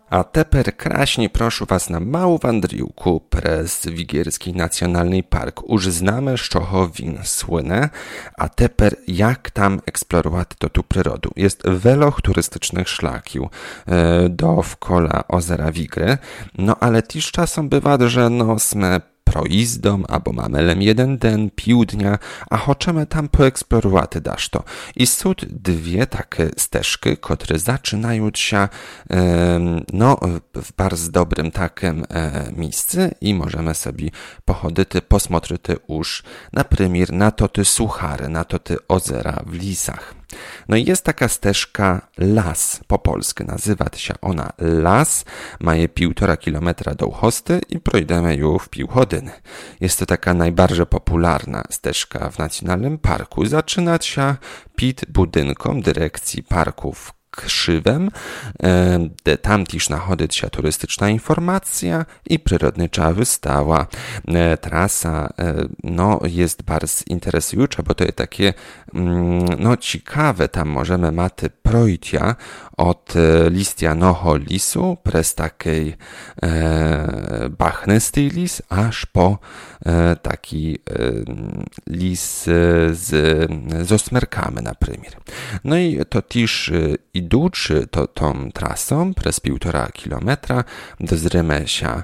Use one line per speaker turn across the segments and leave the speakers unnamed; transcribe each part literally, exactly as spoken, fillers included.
A teper kraśnie proszę was na mału wandriłku prez Wigierski Nacjonalny Park už znamy Szczochowin słynę, a teper jak tam eksplorować to tu przyrodu. Jest weloch turystycznych szlakiów e, dookoła ozera Wigry, no ale też czasem bywa, że no sme proizdą, albo mamy lem jeden den, pił dnia, a chcemy tam poeksplorować dasz to. I są dwie takie ścieżki, które zaczynają się no, w bardzo dobrym takim e, miejscu i możemy sobie pochodzić, posmotrzyć już na przykład na to te suchary, na to te ozera w lisach. No i jest taka ścieżka Las po polsku, nazywa się ona Las, ma je półtora kilometra do hosty i przejdziemy ją w pół godziny. Jest to taka najbardziej popularna ścieżka w Nacjonalnym Parku. Zaczyna się przed budynkiem dyrekcji parków Krzywem, e, tam też znajduje się turystyczna informacja i przyrodnicza wystawa. E, trasa e, no, jest bardzo interesująca, bo to jest takie mm, no, ciekawe, tam możemy maty projtia od e, listianoho lisu przez takiej e, bachnysty lis, aż po e, taki e, lis z, z osmerkami na przykład. No i to też e, idący to, tą trasą przez półtora kilometra dozrymy się e,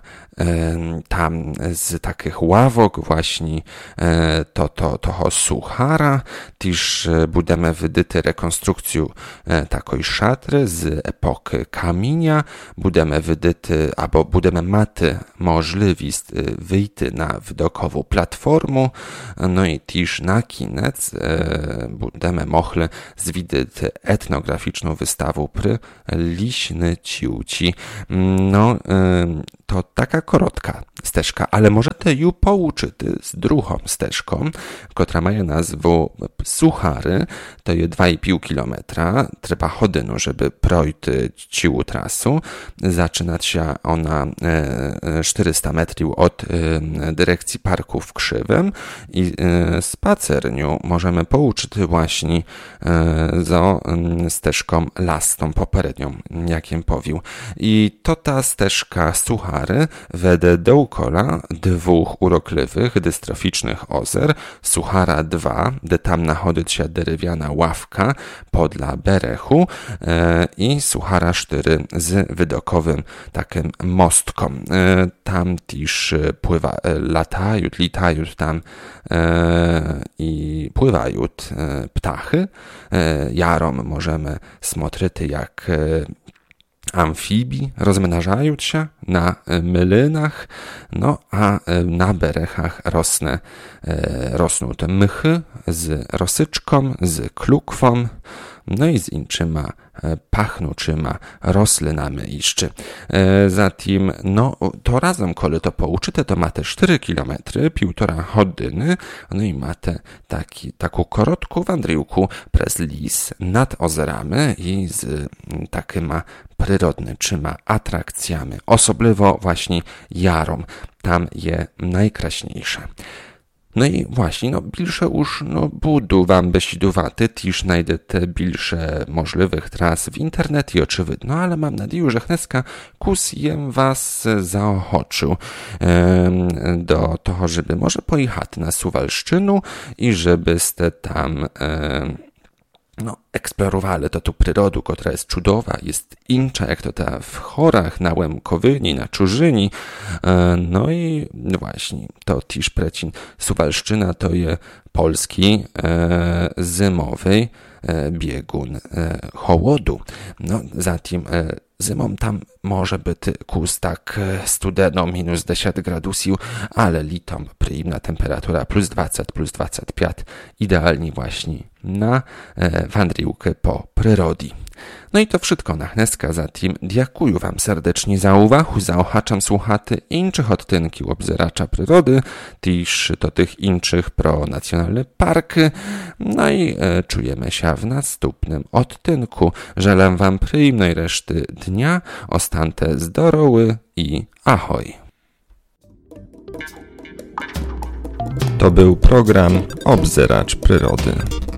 tam z takich ławok właśnie e, to, to, toho suchara, też e, będziemy wydyty rekonstrukcję e, takiej szatry z epoki kamienia, będziemy wydyty, albo będziemy maty możliwość wyjść na widokową platformę, no i też na koniec e, będziemy mogli zwidzieć etnograficzną wystawę przy liśny ciuci. No, to taka krótka ścieżka, ale możecie ją pouczyć z drugą ścieżką, która ma nazwę Suchary, to jest dwa i pół kilometra, trzeba chodynu, żeby projść ciłu trasu. Zaczyna się ona czterysta metrów od dyrekcji parku w Krzywym i spacerniu możemy pouczyć właśnie za ścieżką Las, tą poprzednią, jakiem powił. I to ta ścieżka Suchary wede dookoła dwóch urokliwych, dystroficznych ozer, Suchara dwa, gdzie tam nachodzi się derywiana ławka podla berechu e, i Suchara cztery z widokowym takim mostkom. E, tam też pływa, e, latają, litają tam e, i pływają e, ptachy. E, jarom możemy smotrzyty jak e, amfibii rozmnażają się na mylynach, no a na berechach rosnę, rosną te mychy z rosyczką, z klukwą, no i z inczyma pachnuczyma roślinami jeszcze. Zatem, no, to razem, kole to pouczyte, to ma te cztery kilometry, półtora godziny, no i ma te taki, taką krótką wandriłkę przez lis nad ozerami i z takima przyrodniczyma atrakcjami. Osobliwo właśnie jarom, tam je najkraśniejsze. No i właśnie, no, bilsze już, no, budu wam besiduwaty, też znajdziecie bilsze możliwych tras w internecie, oczywiście, no, ale mam nadzieję, że chneska kus jem was zaochoczył e, do toho, żeby może pojechać na Suwalszczynu i żebyście tam e, no, eksplorowali to tu przyrodu, która jest cudowa, jest incza, jak to ta w Chorach, na Łemkowyni, na Czurzyni. No i właśnie, to też precin Suwalszczyna to jest polski e, zimowy e, biegun e, hołodu. No, zatem e, zimą tam może być kus tak studeno, minus dziesięć gradusów, ale litom przyjemna temperatura plus dwadzieścia, plus dwadzieścia pięć, idealnie właśnie na e, wandriłkę po przyrodzie. No i to wszystko na chneska, zatem dziękuję wam serdecznie za uwagę, za ochaczam słuchaty inczych odtynki obzeracza przyrody, też do tych inczych pro nacjonalne parki, no i e, czujemy się w następnym odtynku. Żelę wam przyjemnej reszty dnia, ostante zdrowy i ahoj. To był program Obzeracz Przyrody.